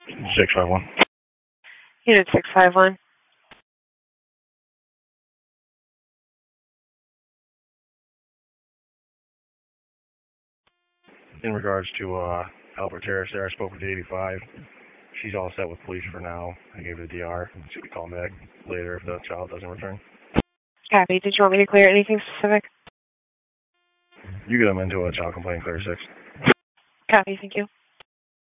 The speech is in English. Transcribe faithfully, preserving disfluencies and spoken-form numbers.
six five one. Unit six five one. In regards to uh, Albert Terrace there, I spoke with the eighty-five. She's all set with police for now. I gave her the D R. She could call back later if the child doesn't return. Copy. Did you want me to clear anything specific? You get them into a child complaint clear six. Copy. Thank you.